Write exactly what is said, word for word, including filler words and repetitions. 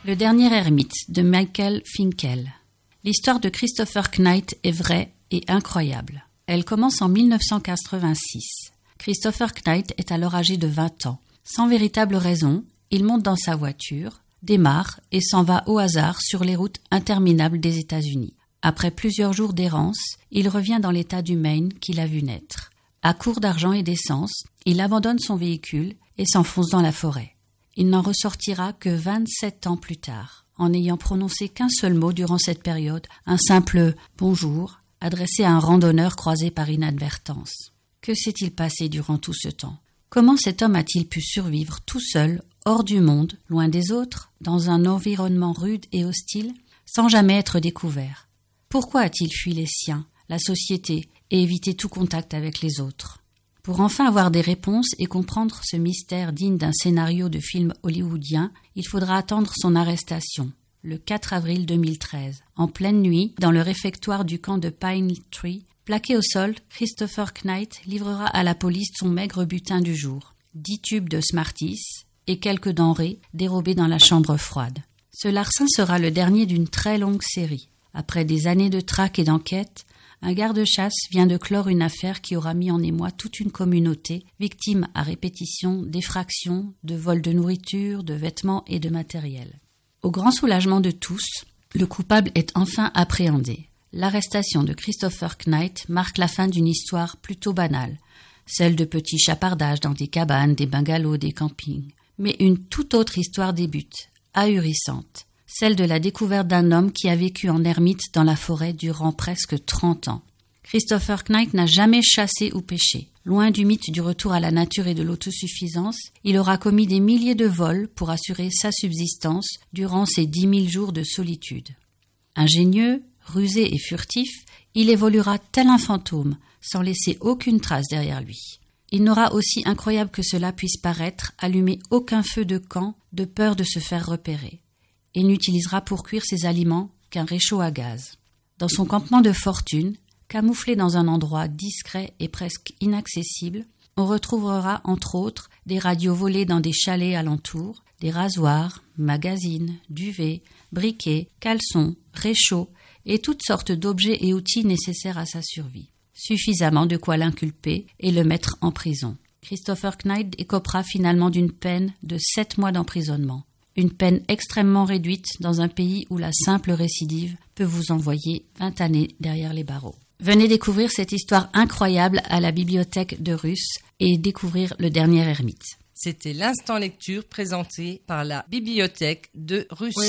Le dernier ermite de Michael Finkel. L'histoire de Christopher Knight est vraie et incroyable. Elle commence en mille neuf cent quatre-vingt-six. Christopher Knight est alors âgé de vingt ans. Sans véritable raison, il monte dans sa voiture, démarre et s'en va au hasard sur les routes interminables des États-Unis. Après plusieurs jours d'errance, il revient dans l'État du Maine qu'il a vu naître. À court d'argent et d'essence, il abandonne son véhicule et s'enfonce dans la forêt. Il n'en ressortira que vingt-sept ans plus tard, en n'ayant prononcé qu'un seul mot durant cette période, un simple « bonjour » adressé à un randonneur croisé par inadvertance. Que s'est-il passé durant tout ce temps? Comment cet homme a-t-il pu survivre tout seul, hors du monde, loin des autres, dans un environnement rude et hostile, sans jamais être découvert? Pourquoi a-t-il fui les siens, la société, et évité tout contact avec les autres? Pour enfin avoir des réponses et comprendre ce mystère digne d'un scénario de film hollywoodien, il faudra attendre son arrestation, le quatre avril deux mille treize. En pleine nuit, dans le réfectoire du camp de Pine Tree, plaqué au sol, Christopher Knight livrera à la police son maigre butin du jour, dix tubes de Smarties et quelques denrées dérobées dans la chambre froide. Ce larcin sera le dernier d'une très longue série. Après des années de traque et d'enquête, un garde-chasse vient de clore une affaire qui aura mis en émoi toute une communauté, victime à répétition d'effractions, de vols de nourriture, de vêtements et de matériel. Au grand soulagement de tous, le coupable est enfin appréhendé. L'arrestation de Christopher Knight marque la fin d'une histoire plutôt banale, celle de petits chapardages dans des cabanes, des bungalows, des campings. Mais une toute autre histoire débute, ahurissante. Celle de la découverte d'un homme qui a vécu en ermite dans la forêt durant presque trente ans. Christopher Knight n'a jamais chassé ou pêché. Loin du mythe du retour à la nature et de l'autosuffisance, il aura commis des milliers de vols pour assurer sa subsistance durant ces dix mille jours de solitude. Ingénieux, rusé et furtif, il évoluera tel un fantôme, sans laisser aucune trace derrière lui. Il n'aura, aussi incroyable que cela puisse paraître, allumé aucun feu de camp de peur de se faire repérer. Il n'utilisera pour cuire ses aliments qu'un réchaud à gaz. Dans son campement de fortune, camouflé dans un endroit discret et presque inaccessible, on retrouvera entre autres des radios volées dans des chalets alentours, des rasoirs, magazines, duvets, briquets, caleçons, réchauds et toutes sortes d'objets et outils nécessaires à sa survie. Suffisamment de quoi l'inculper et le mettre en prison. Christopher Knight écopera finalement d'une peine de sept mois d'emprisonnement. Une peine extrêmement réduite dans un pays où la simple récidive peut vous envoyer vingt années derrière les barreaux. Venez découvrir cette histoire incroyable à la bibliothèque de Russe et découvrir le dernier ermite. C'était l'instant lecture présenté par la bibliothèque de Russe.